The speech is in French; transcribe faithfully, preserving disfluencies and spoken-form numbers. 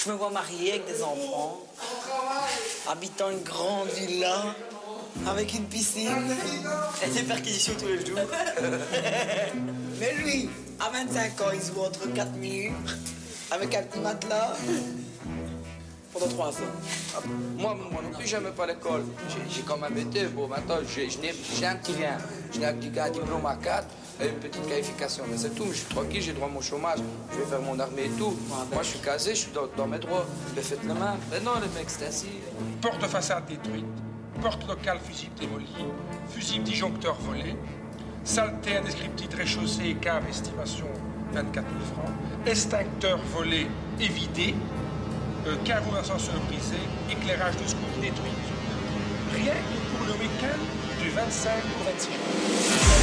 Je me vois mariée avec des enfants, habitant une grande villa, avec une piscine et des perquisitions tous les jours. Mais lui, à vingt-cinq ans, il se voit entre quatre murs, avec un petit matelas, pendant trois ans. Moi, moi non plus, j'aime pas l'école. J'ai quand même été, bon, maintenant, j'ai un petit rien. J'ai un petit gars, diplôme à quatre, et une petite qualification. Mais c'est tout, mais je suis tranquille, j'ai droit à mon chômage, je vais faire mon armée et tout. Moi, je suis casé, je suis dans, dans mes droits. Mais faites le même. Mais non, les mecs, c'est ainsi. Porte de façade détruite, porte locale fusible démolie, fusible disjoncteur volé, saleté indescriptible rez-chaussée, cave estimation vingt-quatre mille francs, extincteur volé et vidé, euh, caveau d'ascenseur brisé, éclairage de secours détruit. Rien que pour le week-end du vingt-cinq au vingt-six juin.